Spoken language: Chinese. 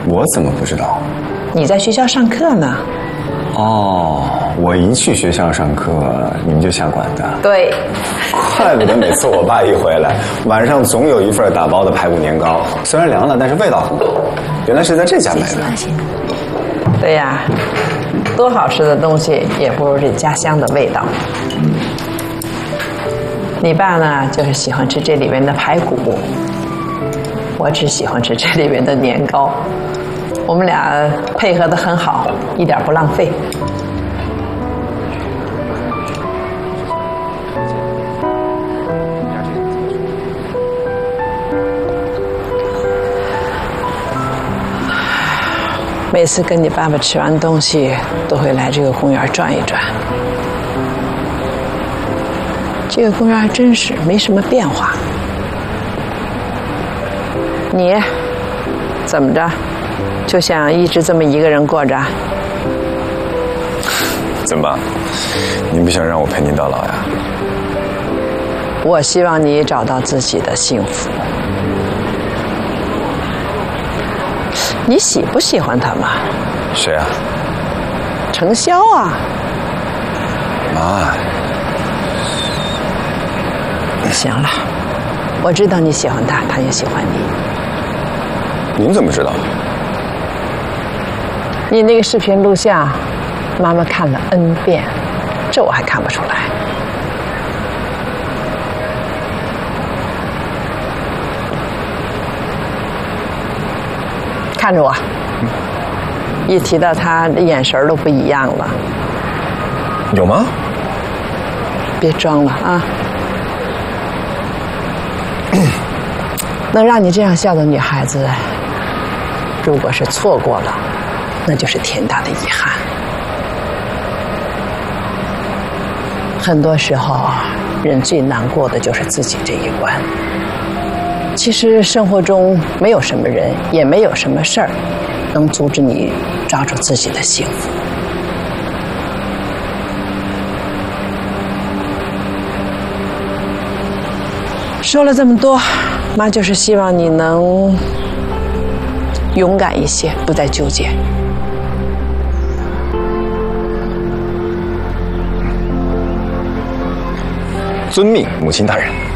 我怎么不知道？ 你在学校上课呢。 哦，我一去学校上课，你们就下馆子。 对。 怪不得每次我爸一回来，晚上总有一份打包的排骨年糕，虽然凉了，但是味道很好。原来是在这家买的。 对呀，多好吃的东西也不如这家乡的味道。你爸呢，就是喜欢吃这里面的排骨，我只喜欢吃这里面的年糕。我们俩配合得很好，一点不浪费。每次跟你爸爸吃完东西，都会来这个公园转一转。这个公园还真是没什么变化。你怎么着，就想一直这么一个人过着？ 怎么办？您不想让我陪您到老呀？ 我希望你找到自己的幸福。你喜不喜欢他嘛？ 谁啊？ 程潇啊。 妈。 行了，我知道你喜欢他，他也喜欢你。 您怎么知道？ 你那个视频录像，妈妈看了 N 遍，这我还看不出来。看着我，一提到他，眼神都不一样了。 有吗？ 别装了啊！能让你这样笑的女孩子，如果是错过了，那就是天大的遗憾。很多时候，人最难过的就是自己这一关。其实生活中没有什么人，也没有什么事儿，能阻止你抓住自己的幸福。说了这么多，妈就是希望你能勇敢一些，不再纠结。 遵命，母亲大人。